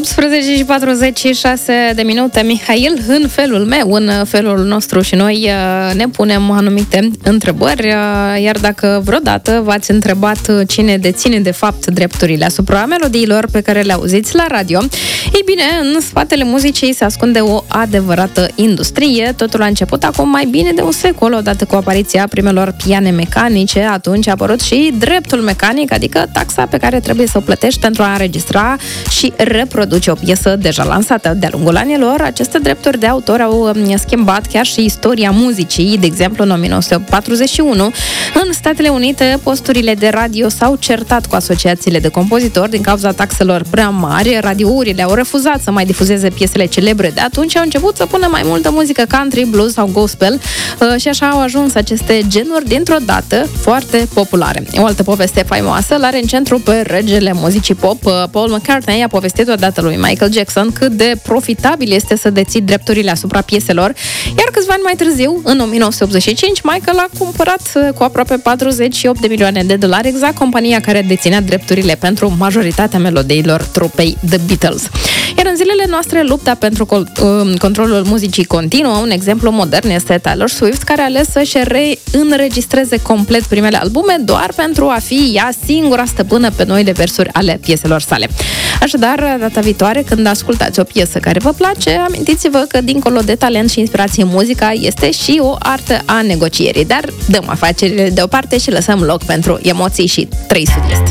18 și 46 de minute, Mihail, în felul meu, în felul nostru și noi ne punem anumite întrebări, iar dacă vreodată v-ați întrebat cine deține de fapt drepturile asupra melodiilor pe care le auziți la radio, ei bine, în spatele muzicii se ascunde o adevărată industrie. Totul a început acum mai bine de un secol, odată cu apariția primelor piane mecanice. Atunci a apărut și dreptul mecanic, adică taxa pe care trebuie să o plătești pentru a înregistra și reproduce o piesă deja lansată. De-a lungul anilor, aceste drepturi de autor au schimbat chiar și istoria muzicii. De exemplu, în 1941, în Statele Unite, posturile de radio s-au certat cu asociațiile de compozitori din cauza taxelor prea mari. Radiourile au refuzat să mai difuzeze piesele celebre de atunci, au început să pună mai multă muzică country, blues sau gospel și așa au ajuns aceste genuri dintr-o dată foarte populare. O altă poveste faimoasă l-are în centru pe regele muzicii pop. Paul McCartney a povestit odată lui Michael Jackson cât de profitabil este să deții drepturile asupra pieselor, iar câțiva ani mai târziu, în 1985, Michael a cumpărat cu aproape 48 de milioane de dolari exact compania care deținea drepturile pentru majoritatea melodiilor trupei The Beatles. Iar în zilele noastre, lupta pentru controlul muzicii continuă. Un exemplu modern este Taylor Swift, care a ales să-și reînregistreze complet primele albume doar pentru a fi ea singura stăpână pe noile versuri ale pieselor sale. Așadar, data viitoare, când ascultați o piesă care vă place, amintiți-vă că dincolo de talent și inspirație, muzica este și o artă a negocierii. Dar dăm afacerile deoparte și lăsăm loc pentru emoții și 3 Sud-Est.